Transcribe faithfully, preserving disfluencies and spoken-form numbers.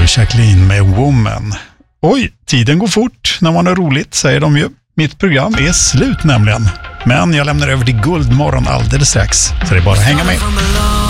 Jacqueline med Woman. Oj, tiden går fort när man har roligt, säger de ju. Mitt program är slut nämligen. Men jag lämnar över till Guldmorgon alldeles strax, så det är bara att hänga med.